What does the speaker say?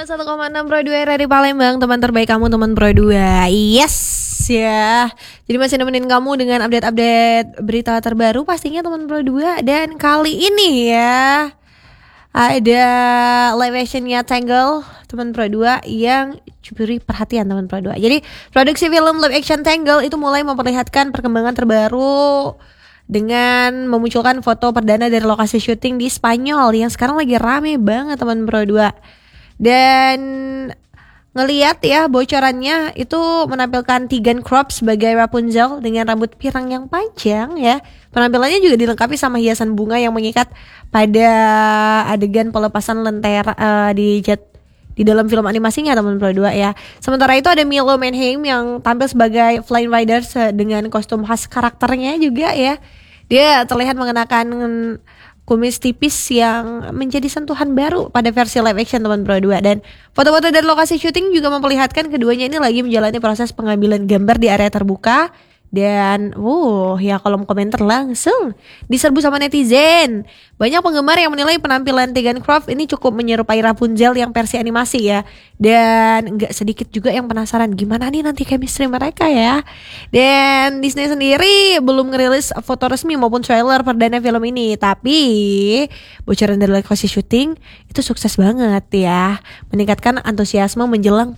101,6 Pro 2 dari Palembang, teman terbaik kamu, teman Pro 2. Yes ya. Jadi masih nemenin kamu dengan update-update berita terbaru pastinya teman Pro 2. Dan kali ini ya ada live actionnya Tangle teman Pro 2 yang curi perhatian teman Pro 2. Jadi produksi film live action Tangle itu mulai memperlihatkan perkembangan terbaru dengan memunculkan foto perdana dari lokasi syuting di Spanyol yang sekarang lagi rame banget teman Pro 2. Dan ngeliat ya bocorannya itu menampilkan Tegan Croft sebagai Rapunzel dengan rambut pirang yang panjang ya. Penampilannya juga dilengkapi sama hiasan bunga yang mengikat pada adegan pelepasan lentera di dalam film animasinya teman Pro 2 ya. Sementara itu ada Milo Manheim yang tampil sebagai Flying Rider dengan kostum khas karakternya juga ya. Dia terlihat mengenakan kumis tipis yang menjadi sentuhan baru pada versi live action teman Pro 2. Dan foto-foto dari lokasi syuting juga memperlihatkan keduanya ini lagi menjalani proses pengambilan gambar di area terbuka. Dan ya kolom komentar langsung diserbu sama netizen. Banyak penggemar yang menilai penampilan Tegan Croft ini cukup menyerupai Rapunzel yang versi animasi ya. Dan gak sedikit juga yang penasaran gimana nih nanti chemistry mereka ya. Dan Disney sendiri belum ngerilis foto resmi maupun trailer perdana film ini. Tapi bocoran dari lokasi syuting itu sukses banget ya, meningkatkan antusiasme menjelang